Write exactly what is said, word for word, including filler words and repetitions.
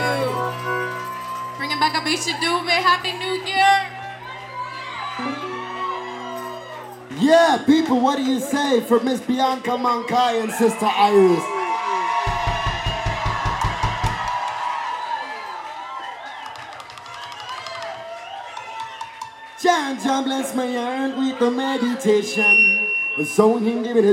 Bringing back Abisha Dube. Happy New Year. Yeah, people, what do you say for Miss Bianca Mankai and Sister Iris? Jah Jah bless my heart with the meditation. The song him give it